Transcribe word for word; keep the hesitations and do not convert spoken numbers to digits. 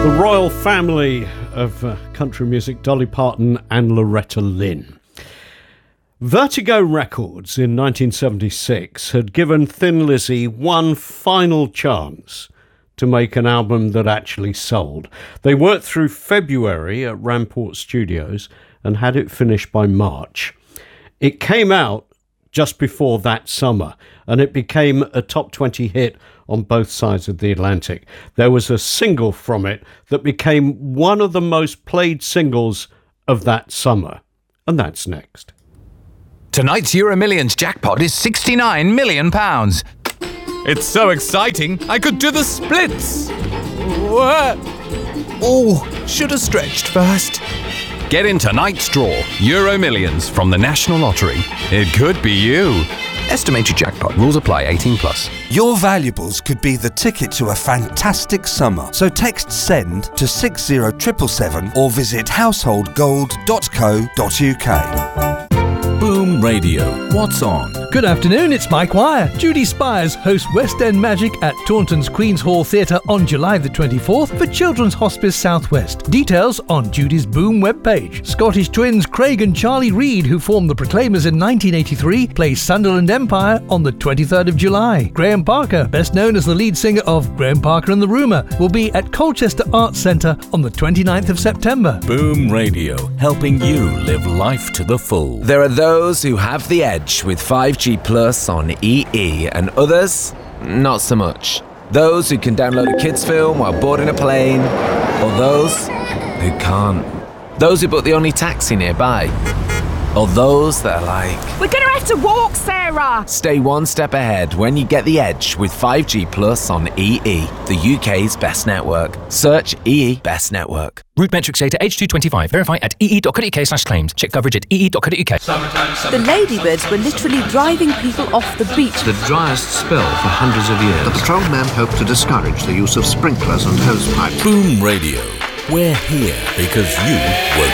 The royal family of uh, country music, Dolly Parton and Loretta Lynn. Vertigo Records in nineteen seventy-six had given Thin Lizzy one final chance to make an album that actually sold. They worked through February at Rampart Studios and had it finished by March. It came out just before that summer, and it became a top twenty hit on both sides of the Atlantic. There was a single from it that became one of the most played singles of that summer, and that's next. Tonight's Euro Millions jackpot is sixty-nine million pounds. It's so exciting, I could do the splits. What? Oh, should have stretched first. Get in tonight's draw, Euro Millions from the National Lottery. It could be you. Estimated jackpot. Rules apply. eighteen plus. Your valuables could be the ticket to a fantastic summer. So text SEND to six zero seven seven seven or visit household gold dot co dot uk. Boom Radio. What's on? Good afternoon, it's Mike Wire. Judy Spires hosts West End Magic at Taunton's Queen's Hall Theatre on July the twenty-fourth for Children's Hospice Southwest. Details on Judy's Boom webpage. Scottish twins Craig and Charlie Reid, who formed the Proclaimers in nineteen eighty-three, play Sunderland Empire on the twenty-third of July. Graham Parker, best known as the lead singer of Graham Parker and the Rumour, will be at Colchester Arts Centre on the twenty-ninth of September. Boom Radio, helping you live life to the full. There are those who have the edge with five G Plus on E E and others, not so much. Those who can download a kids film while boarding a plane, or those who can't. Those who book the only taxi nearby, or those that are like, we're gonna have to walk, Sarah! Stay one step ahead when you get the edge with five G Plus on E E, the U K's best network. Search E E Best Network. Root metrics data H two twenty-five. Verify at ee.co.uk slash claims. Check coverage at ee.co.uk. The ladybirds were literally driving people off the beach. The driest spell for hundreds of years. The patrolmen hoped to discourage the use of sprinklers and hose pipes. Boom Radio. We're here because you were